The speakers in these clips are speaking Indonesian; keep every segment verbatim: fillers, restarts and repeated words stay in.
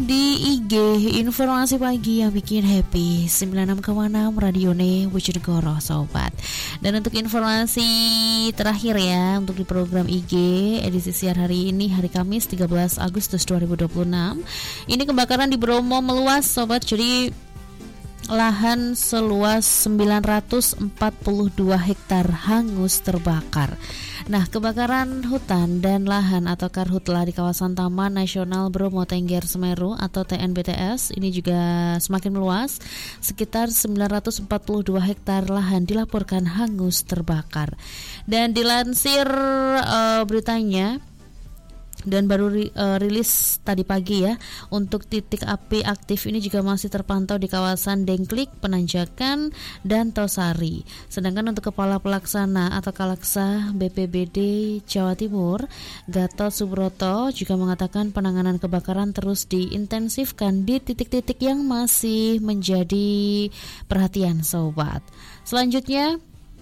Di I G informasi pagi yang bikin happy sembilan puluh enam koma enam Radione Bojonegoro sobat. Dan untuk informasi terakhir ya untuk di program I G edisi siar hari ini hari Kamis tiga belas Agustus dua ribu dua puluh enam. Ini kebakaran di Bromo meluas sobat. Jadi lahan seluas sembilan ratus empat puluh dua hektar hangus terbakar. Nah, kebakaran hutan dan lahan atau karhutla di kawasan Taman Nasional Bromo Tengger Semeru atau T N B T S ini juga semakin meluas. Sekitar sembilan ratus empat puluh dua hektar lahan dilaporkan hangus terbakar. Dan dilansir uh, beritanya dan baru ri, uh, rilis tadi pagi ya, untuk titik api aktif ini juga masih terpantau di kawasan Dengklik, Penanjakan, dan Tosari. Sedangkan untuk Kepala Pelaksana atau Kalaksa B P B D Jawa Timur, Gatot Subroto juga mengatakan penanganan kebakaran terus diintensifkan di titik-titik yang masih menjadi perhatian sobat. Selanjutnya,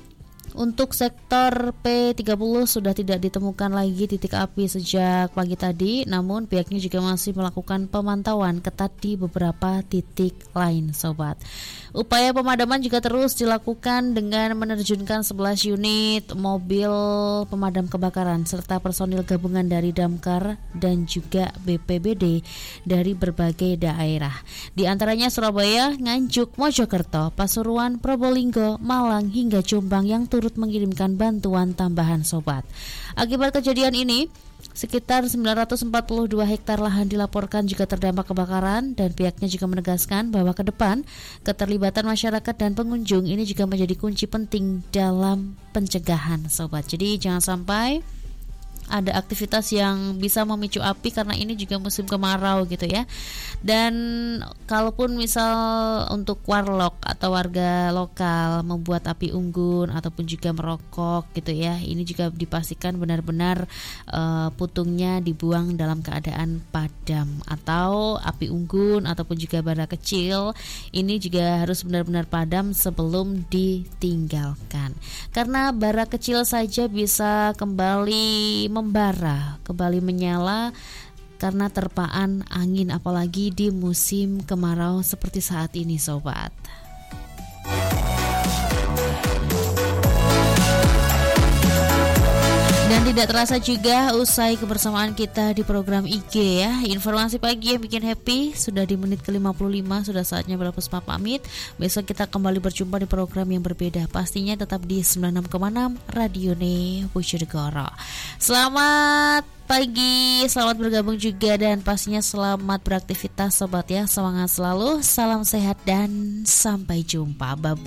untuk sektor P tiga puluh sudah tidak ditemukan lagi titik api sejak pagi tadi, namun pihaknya juga masih melakukan pemantauan ketat di beberapa titik lain sobat. Upaya pemadaman juga terus dilakukan dengan menerjunkan sebelas unit mobil pemadam kebakaran serta personil gabungan dari Damkar dan juga B P B D dari berbagai daerah. Di antaranya Surabaya, Nganjuk, Mojokerto, Pasuruan, Probolinggo, Malang hingga Jombang yang turut mengirimkan bantuan tambahan sobat. Akibat kejadian ini, sekitar sembilan ratus empat puluh dua hektar lahan dilaporkan juga terdampak kebakaran dan pihaknya juga menegaskan bahwa ke depan keterlibatan masyarakat dan pengunjung ini juga menjadi kunci penting dalam pencegahan sobat. Jadi jangan sampai ada aktivitas yang bisa memicu api karena ini juga musim kemarau gitu ya. Dan kalaupun misal untuk warlock atau warga lokal membuat api unggun ataupun juga merokok gitu ya, ini juga dipastikan benar-benar uh, putungnya dibuang dalam keadaan padam. Atau api unggun ataupun juga bara kecil ini juga harus benar-benar padam sebelum ditinggalkan. Karena bara kecil saja bisa kembali membara, kembali menyala karena terpaan angin, apalagi di musim kemarau seperti saat ini sobat. Dan tidak terasa juga usai kebersamaan kita di program I G ya. Informasi pagi yang bikin happy sudah di menit ke lima puluh lima, sudah saatnya Berpuspa pamit. Besok kita kembali berjumpa di program yang berbeda. Pastinya tetap di sembilan puluh enam koma enam Radione Bojonegoro. Selamat pagi, selamat bergabung juga dan pastinya selamat beraktivitas sobat ya. Semangat selalu, salam sehat dan sampai jumpa. Bye bye.